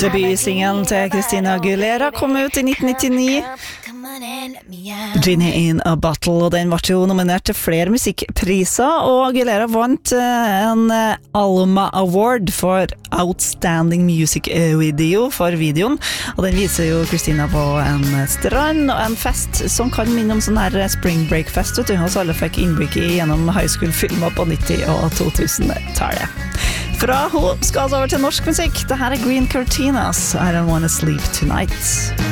Debutsingen til Christina Aguilera kom ut i 1999. Genie in a Bottle, og den var jo nominert til flere musikkpriser, og Aguilera vant en Alma Award for Outstanding Music Video for videoen, og den viser jo Christina på en strand og en fest som kan minne om sånn her Spring Break Fest, vet du, og så alle fikk innblikk i gjennom high school-filmer på 90- og 2000-tallet. Fra hun skal altså over til norsk musikk. Det her Green Cortinas, I Don't Wanna Sleep Tonight.